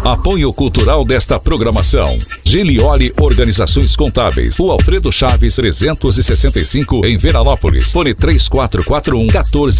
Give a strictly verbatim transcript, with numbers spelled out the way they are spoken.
Apoio cultural desta programação: Gilioli Organizações Contábeis, o Alfredo Chaves trezentos e sessenta e cinco, em Veranópolis. Fone três quatro quatro um, um quatro